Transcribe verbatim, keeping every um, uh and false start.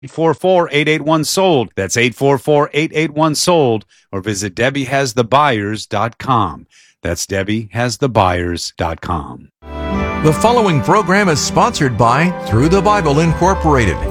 eight four four, eight eight one, sold. That's eight four four, eight eight one, sold. Or visit Debbie Has The Buyers dot com. That's Debbie Has The Buyers dot com. The following program is sponsored by Through the Bible Incorporated.